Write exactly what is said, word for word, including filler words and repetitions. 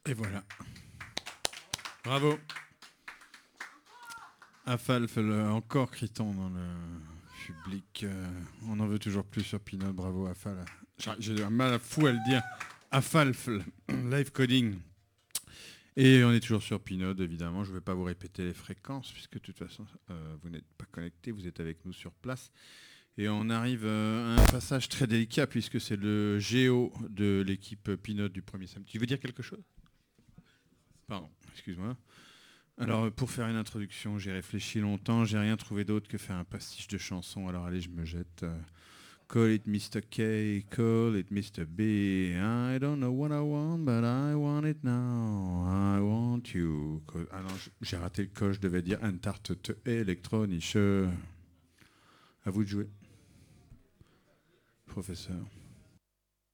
Et voilà. Bravo. Afalf, le- encore crie-t-on dans le public. Euh, on en veut toujours plus sur Pinot. Bravo, Afal. J'ai j'ai un mal fou à le dire. Afalf, live coding. Et on est toujours sur Pinot, évidemment. Je ne vais pas vous répéter les fréquences, puisque de toute façon, euh, vous n'êtes pas connecté, vous êtes avec nous sur place. Et on arrive euh, à un passage très délicat, puisque c'est le géo de l'équipe Pinot du premier samedi. Tu veux dire quelque chose ? Pardon, excuse-moi. Alors, pour faire une introduction, j'ai réfléchi longtemps, j'ai rien trouvé d'autre que faire un pastiche de chansons. Alors allez, je me jette. Euh, call it mister K, call it mister B. I don't know what I want, but I want it now. I want you. Ah non, j'ai raté le col, je devais dire Entarte électronique. À vous de jouer, professeur.